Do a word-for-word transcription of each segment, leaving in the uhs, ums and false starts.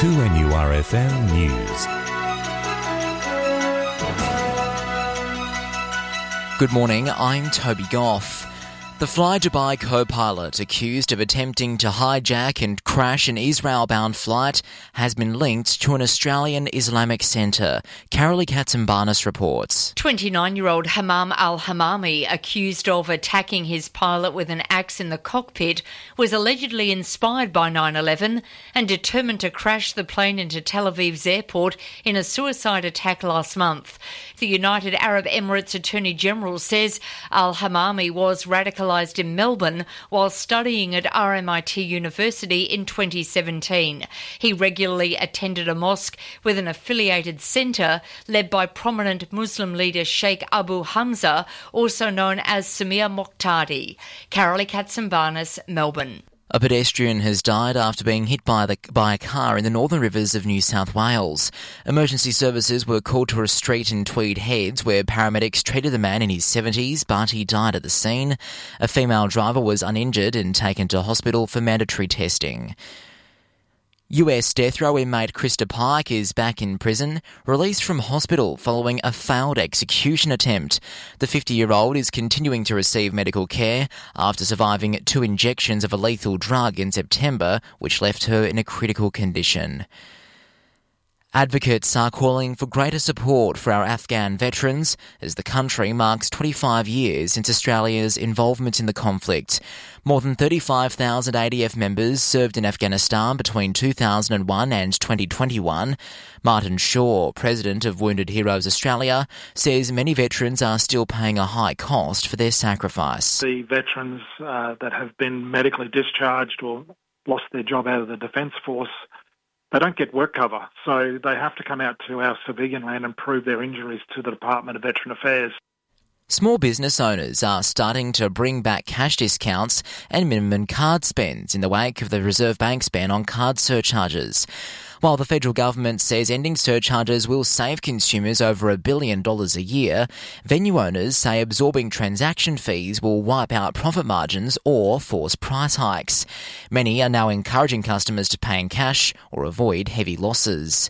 two N U R F M News. Good morning, I'm Toby Goff. The Fly Dubai co-pilot accused of attempting to hijack and crash an Israel-bound flight has been linked to an Australian Islamic centre. Carolee Katsimbarnis reports. twenty-nine-year-old Hammam al-Hammami, accused of attacking his pilot with an axe in the cockpit, was allegedly inspired by nine eleven and determined to crash the plane into Tel Aviv's airport in a suicide attack last month. The United Arab Emirates Attorney General says al-Hammami was radicalised in Melbourne while studying at R M I T University in twenty seventeen. He regularly attended a mosque with an affiliated centre led by prominent Muslim leader Sheikh Abu Hamza, also known as Samir Moqtadi. Carolee Katsimbarnis, Melbourne. A pedestrian has died after being hit by, the, by a car in the Northern Rivers of New South Wales. Emergency services were called to a street in Tweed Heads where paramedics treated the man in his seventies, but he died at the scene. A female driver was uninjured and taken to hospital for mandatory testing. U S death row inmate Krista Pike is back in prison, released from hospital following a failed execution attempt. The fifty-year-old is continuing to receive medical care after surviving two injections of a lethal drug in September, which left her in a critical condition. Advocates are calling for greater support for our Afghan veterans as the country marks twenty-five years since Australia's involvement in the conflict. More than thirty-five thousand A D F members served in Afghanistan between two thousand one and twenty twenty-one. Martin Shaw, president of Wounded Heroes Australia, says many veterans are still paying a high cost for their sacrifice. The veterans uh, that have been medically discharged or lost their job out of the Defence Force, they don't get work cover, so they have to come out to our civilian land and prove their injuries to the Department of Veteran Affairs. Small business owners are starting to bring back cash discounts and minimum card spends in the wake of the Reserve Bank's ban on card surcharges. While the federal government says ending surcharges will save consumers over a billion dollars a year, venue owners say absorbing transaction fees will wipe out profit margins or force price hikes. Many are now encouraging customers to pay in cash or avoid heavy losses.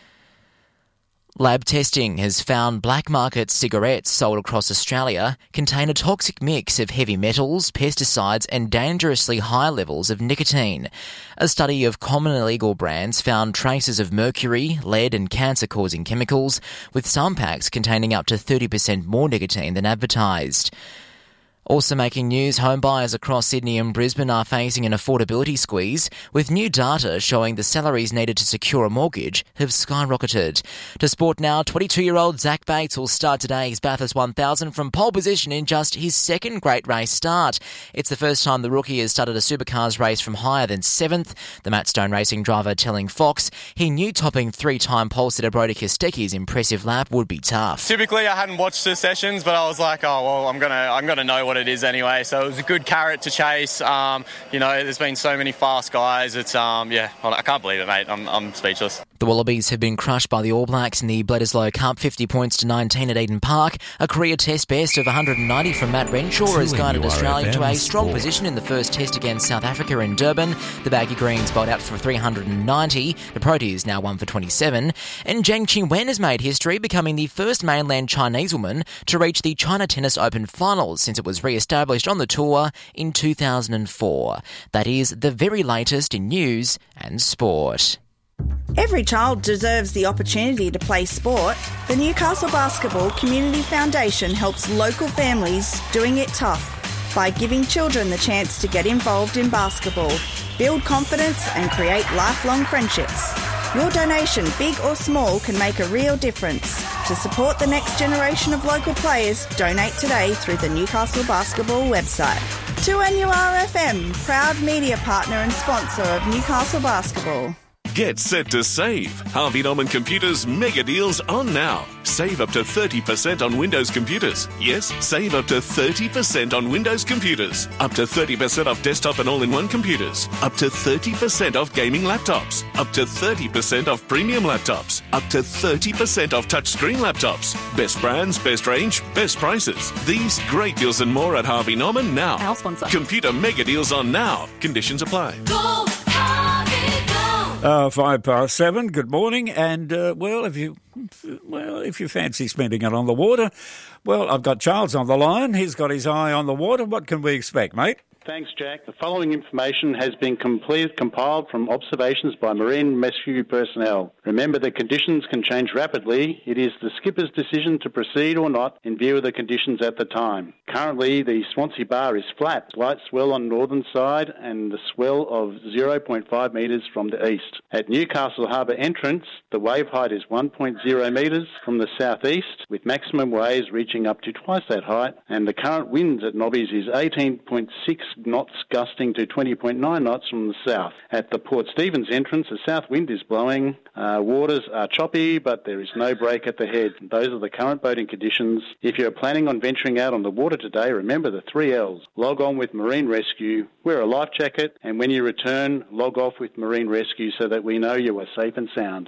Lab testing has found black market cigarettes sold across Australia contain a toxic mix of heavy metals, pesticides and dangerously high levels of nicotine. A study of common illegal brands found traces of mercury, lead and cancer-causing chemicals, with some packs containing up to thirty percent more nicotine than advertised. Also making news, home buyers across Sydney and Brisbane are facing an affordability squeeze, with new data showing the salaries needed to secure a mortgage have skyrocketed. To sport now, twenty-two-year-old Zach Bates will start today's Bathurst one thousand from pole position in just his second great race start. It's the first time the rookie has started a supercars race from higher than seventh. The Matt Stone Racing driver telling Fox he knew topping three-time pole sitter Brodie Kostecki's impressive lap would be tough. Typically, I hadn't watched the sessions, but I was like, oh, well, I'm going to I'm gonna know what it is anyway, so it was a good carrot to chase. Um, you know, there's been so many fast guys. It's um, yeah, I can't believe it, mate. I'm, I'm speechless. The Wallabies have been crushed by the All Blacks in the Bledisloe Cup, fifty points to nineteen at Eden Park. A career test best of one hundred ninety from Matt Renshaw has guided Australia to a strong Sport. position in the first test against South Africa in Durban. The Baggy Greens bowled out for three hundred ninety. The Proteas now one for twenty-seven. And Zheng Qinwen has made history, becoming the first mainland Chinese woman to reach the China Tennis Open finals since it was re-established on the tour in two thousand four. That is the very latest in news and sport. Every child deserves the opportunity to play sport. The Newcastle Basketball Community Foundation helps local families doing it tough by giving children the chance to get involved in basketball, build confidence and create lifelong friendships. Your donation, big or small, can make a real difference. To support the next generation of local players, donate today through the Newcastle Basketball website. two N U R F M, proud media partner and sponsor of Newcastle Basketball. Get set to save. Harvey Norman Computers mega deals on now. Save up to thirty percent on Windows computers. Yes, save up to thirty percent on Windows computers. Up to thirty percent off desktop and all-in-one computers. Up to thirty percent off gaming laptops. Up to thirty percent off premium laptops. Up to thirty percent off touchscreen laptops. Best brands, best range, best prices. These great deals and more at Harvey Norman now. Our sponsor. Computer mega deals on now. Conditions apply. Go, Harvey, go. Uh, five past seven. Good morning, and uh, well, if you well, if you fancy spending it on the water, well, I've got Charles on the line. He's got his eye on the water. What can we expect, mate? Thanks, Jack. The following information has been complete, compiled from observations by marine rescue personnel. Remember, the conditions can change rapidly. It is the skipper's decision to proceed or not in view of the conditions at the time. Currently, the Swansea Bar is flat, slight swell on northern side and the swell of zero point five metres from the east. At Newcastle Harbour entrance, the wave height is one point zero metres from the southeast, with maximum waves reaching up to twice that height, and the current winds at Nobby's is eighteen point six knots gusting to twenty point nine knots from the south. At the Port Stephens entrance, a south wind is blowing. Uh, waters are choppy, but there is no break at the head. Those are the current boating conditions. If you're planning on venturing out on the water today, remember the three L's. Log on with Marine Rescue, wear a life jacket, and when you return, log off with Marine Rescue so that we know you are safe and sound.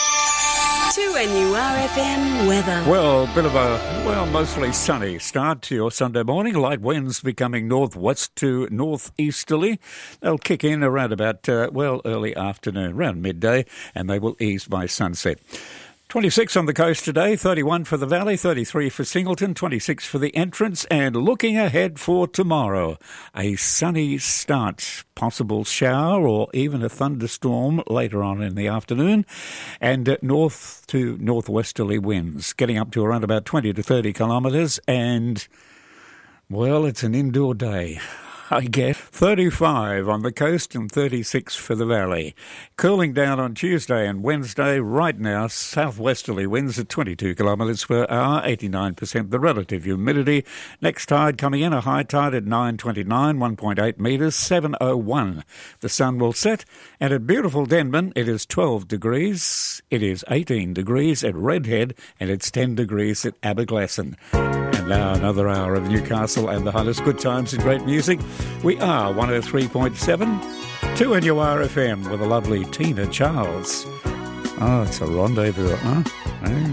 two N U R F M weather. Well, a bit of a, well, mostly sunny start to your Sunday morning. Light winds becoming northwest to northeasterly. They'll kick in around about, uh, well, early afternoon, around midday, and they will ease by sunset. twenty-six on the coast today, thirty-one for the Valley, thirty-three for Singleton, twenty-six for the entrance, and looking ahead for tomorrow, a sunny start, possible shower or even a thunderstorm later on in the afternoon, and uh, north to northwesterly winds, getting up to around about twenty to thirty kilometres, and, well, it's an indoor day, I guess. thirty-five on the coast and thirty-six for the Valley. Cooling down on Tuesday and Wednesday. Right now, southwesterly winds at twenty-two kilometres per hour, eighty-nine percent the relative humidity. Next tide coming in, a high tide at nine twenty-nine, one point eight metres, seven oh one. The sun will set, and at beautiful Denman, it is twelve degrees. It is eighteen degrees at Redhead, and it's ten degrees at Aberglasslyn. And now another hour of Newcastle and the hottest good times and great music. We are one oh three point seven, two N U R F M with the lovely Tina Charles. Oh, it's a rendezvous, huh? Hey.